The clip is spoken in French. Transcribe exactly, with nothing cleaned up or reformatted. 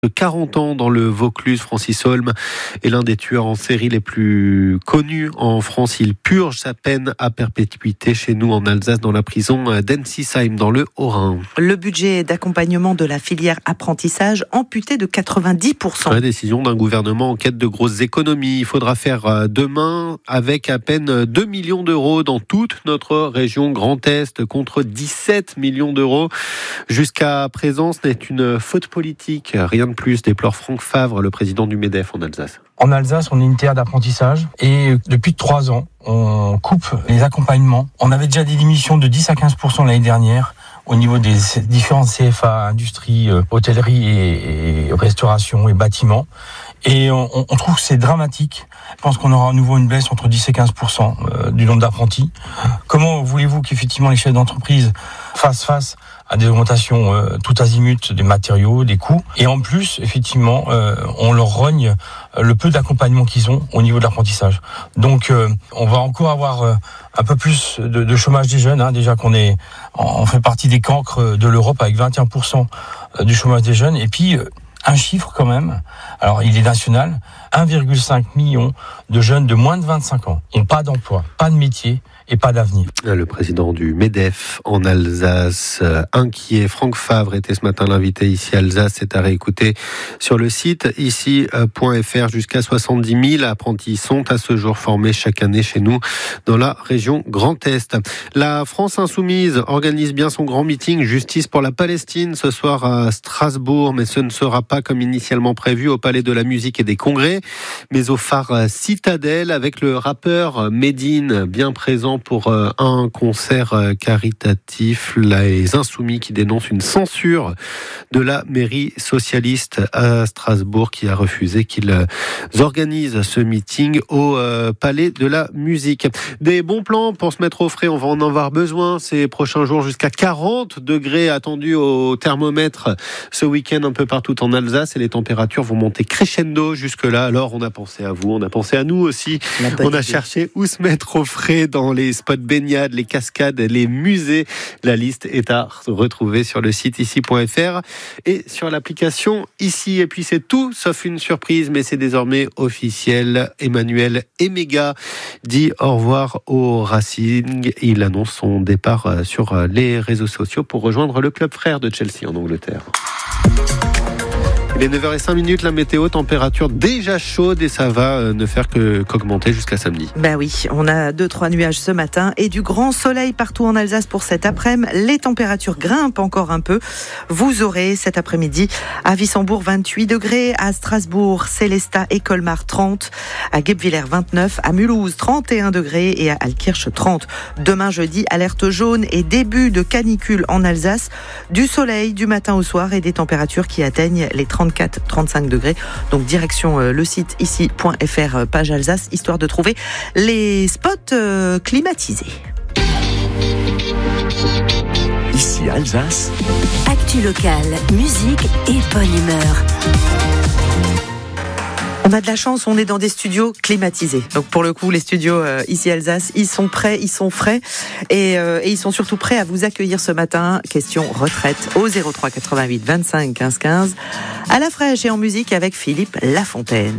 de quarante ans dans le Vaucluse. Francis Holm est l'un des tueurs en série les plus connus en France. Il purge sa peine à perpétuité chez nous en Alsace, dans la prison d'Ensisheim, dans le Haut-Rhin. Le budget d'accompagnement de la filière apprentissage amputé de quatre-vingt-dix pour cent. La décision d'un gouvernement en quête de grosses économies. Il faudra faire demain avec à peine deux millions d'euros dans toute notre région Grand Est, contre dix-sept millions d'euros. Jusqu'à présent, ce n'est une faute politique. Rien de plus, déplore Franck Favre, le président du MEDEF en Alsace. En Alsace, on est une terre d'apprentissage et depuis trois ans, on coupe les accompagnements. On avait déjà des diminutions de dix à quinze pour cent l'année dernière au niveau des différents C F A, industrie, hôtellerie et, et restauration et bâtiments. Et on, on trouve que c'est dramatique. Je pense qu'on aura à nouveau une baisse entre dix et quinze pour cent du nombre d'apprentis. Comment voulez-vous qu'effectivement les chefs d'entreprise fassent face à des augmentations euh, tout azimut des matériaux, des coûts, et en plus, effectivement, euh, on leur rogne le peu d'accompagnement qu'ils ont au niveau de l'apprentissage. Donc, euh, on va encore avoir euh, un peu plus de, de chômage des jeunes, hein, déjà qu'on est, on fait partie des cancres de l'Europe avec vingt et un pour cent du chômage des jeunes, et puis euh, un chiffre quand même, alors il est national, un virgule cinq million de jeunes de moins de vingt-cinq ans n'ont pas d'emploi, pas de métier et pas d'avenir. Le président du MEDEF en Alsace, euh, inquiet. Franck Favre était ce matin l'invité ici à Alsace. C'est à réécouter sur le site ici point f r. Jusqu'à soixante-dix mille apprentis sont à ce jour formés chaque année chez nous dans la région Grand Est. La France Insoumise organise bien son grand meeting Justice pour la Palestine ce soir à Strasbourg, mais ce ne sera pas comme initialement prévu au Palais de la Musique et des Congrès, mais au phare Citadelle, avec le rappeur Medine bien présent pour un concert caritatif. Les Insoumis qui dénoncent une censure de la mairie socialiste à Strasbourg, qui a refusé qu'ils organisent ce meeting au Palais de la Musique. Des bons plans pour se mettre au frais, on va en avoir besoin ces prochains jours. Jusqu'à quarante degrés attendus au thermomètre ce week-end un peu partout en Alsace, et les températures vont monter crescendo jusque-là. Alors on a pensé à vous, on a pensé à nous aussi. On a cherché où se mettre au frais dans les spots baignades, les cascades, les musées. La liste est à retrouver sur le site ici point f r et sur l'application Ici. Et puis c'est tout sauf une surprise, mais c'est désormais officiel. Emmanuel Emega dit au revoir au Racing. Il annonce son départ sur les réseaux sociaux pour rejoindre le club frère de Chelsea en Angleterre. Il est neuf heures zéro cinq, la météo, température déjà chaude, et ça va ne faire que, qu'augmenter jusqu'à samedi. Ben oui, on a deux trois nuages ce matin et du grand soleil partout en Alsace pour cet après-midi. Les températures grimpent encore un peu. Vous aurez cet après-midi à Wissembourg vingt-huit degrés, à Strasbourg, Célestat et Colmar trente, à Guebwiller vingt-neuf, à Mulhouse trente et un degrés et à Altkirch trente. Demain jeudi, alerte jaune et début de canicule en Alsace. Du soleil du matin au soir et des températures qui atteignent les trente-quatre à trente-cinq degrés. Donc direction euh, le site ici point f r, page Alsace, histoire de trouver les spots euh, climatisés. Ici Alsace. Actu locale, musique et bonne humeur. On a de la chance, on est dans des studios climatisés. Donc pour le coup, les studios euh, ici Alsace, ils sont prêts, ils sont frais et, euh, et ils sont surtout prêts à vous accueillir ce matin. Question retraite au zéro trois quatre-vingt-huit vingt-cinq quinze quinze à la fraîche et en musique avec Philippe Lafontaine.